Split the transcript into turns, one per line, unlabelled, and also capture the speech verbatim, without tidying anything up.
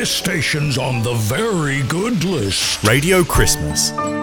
This station's on the very good list.
Radio Christmas.